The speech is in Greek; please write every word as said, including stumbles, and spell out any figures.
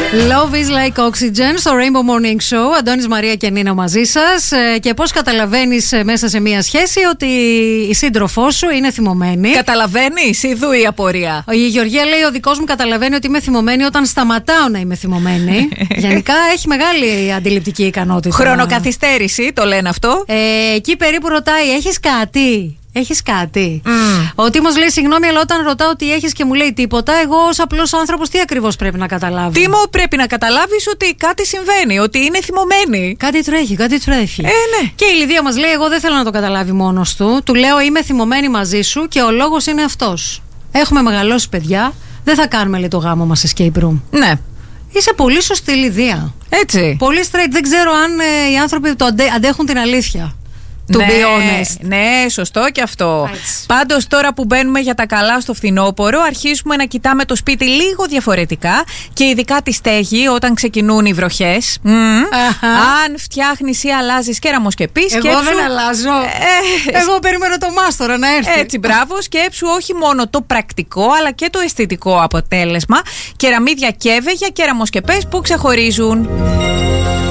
Love is like oxygen στο Rainbow Morning Show. Αντώνης, Μαρία και Νίνα μαζί σας. Και πώς καταλαβαίνεις μέσα σε μία σχέση ότι η σύντροφός σου είναι θυμωμένη? Καταλαβαίνεις, ειδού η απορία. Η Γεωργία λέει: ο δικός μου καταλαβαίνει ότι είμαι θυμωμένη όταν σταματάω να είμαι θυμωμένη. Γενικά έχει μεγάλη αντιληπτική ικανότητα. Χρονοκαθυστέρηση, το λένε αυτό. Ε, εκεί περίπου ρωτάει: έχεις κάτι? Έχεις κάτι? Mm. Ο Τίμος λέει: συγγνώμη, αλλά όταν ρωτάω τι έχεις και μου λέει τίποτα, εγώ ως απλός άνθρωπος τι ακριβώς πρέπει να καταλάβω? Τίμο, πρέπει να καταλάβεις ότι κάτι συμβαίνει, ότι είναι θυμωμένη. Κάτι τρέχει, κάτι τρέχει. Ε, ναι. Και η Λιδία μας λέει: εγώ δεν θέλω να το καταλάβει μόνος του. Του λέω: είμαι θυμωμένη μαζί σου και ο λόγος είναι αυτός. Έχουμε μεγαλώσει, παιδιά. Δεν θα κάνουμε, λέει, το γάμο μας escape room. Ναι. Είσαι πολύ σωστή, Λιδία. Έτσι. Πολύ straight. Δεν ξέρω αν ε, οι άνθρωποι το αντε, αντέχουν την αλήθεια. To ναι, be honest. ναι, σωστό και αυτό. Έτσι. Πάντως τώρα που μπαίνουμε για τα καλά στο φθινόπωρο, αρχίζουμε να κοιτάμε το σπίτι λίγο διαφορετικά και ειδικά τη στέγη όταν ξεκινούν οι βροχές. Mm. Αν φτιάχνεις ή αλλάζεις κεραμοσκεπή, σκέψου. Εγώ δεν αλλάζω. Ε, Εγώ περιμένω το μάστορα να έρθει. Έτσι, μπράβο. Σκέψου όχι μόνο το πρακτικό αλλά και το αισθητικό αποτέλεσμα. Κεραμίδια κέβε για κεραμοσκεπές που ξεχωρίζουν.